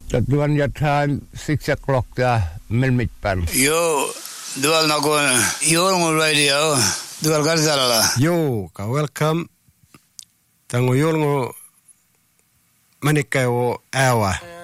Tuan time 6 o'clock Melmitpan. Yo, dual nakon. Yo ngol radio. Dual karsala. Yo, ka welcome. Tango yolngo manikay o awa.